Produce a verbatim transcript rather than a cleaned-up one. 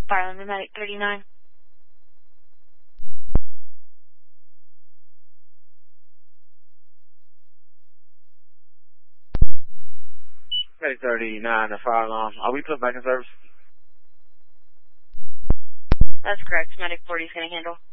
Fireland Medic thirty-nine. Medic thirty-nine, the fire alarm. Are we put back in service? That's correct. Medic forty is going to handle.